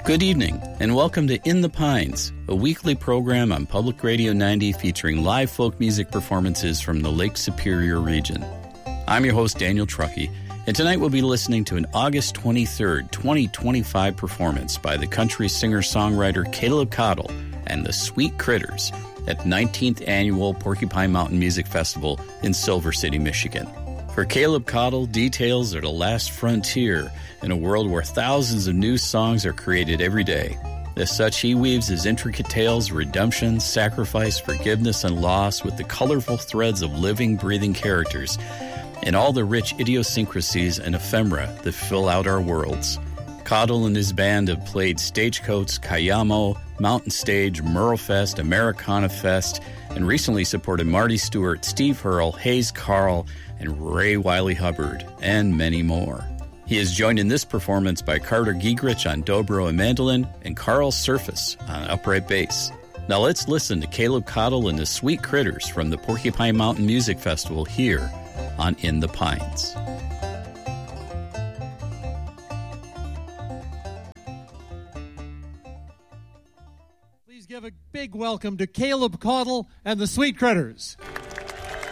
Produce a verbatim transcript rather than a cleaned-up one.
Good evening, and welcome to In the Pines, a weekly program on Public Radio ninety featuring live folk music performances from the Lake Superior region. I'm your host, Daniel Truckee, and tonight we'll be listening to an August twenty-third, twenty twenty-five performance by the country singer-songwriter Caleb Cottle and the Sweet Critters at the nineteenth Annual Porcupine Mountain Music Festival in Silver City, Michigan. For Caleb Cottle, details are the last frontier in a world where thousands of new songs are created every day. As such, he weaves his intricate tales of redemption, sacrifice, forgiveness, and loss with the colorful threads of living, breathing characters and all the rich idiosyncrasies and ephemera that fill out our worlds. Cottle and his band have played Stagecoach, Cayamo, Mountain Stage, Merlefest, Americana Fest, and recently supported Marty Stewart, Steve Hurl, Hayes Carl, and Ray Wiley Hubbard, and many more. He is joined in this performance by Carter Giegrich on dobro and mandolin, and Carl Surface on upright bass. Now let's listen to Caleb Cottle and the Sweet Critters from the Porcupine Mountain Music Festival here on In the Pines. Please give a big welcome to Caleb Cottle and the Sweet Critters.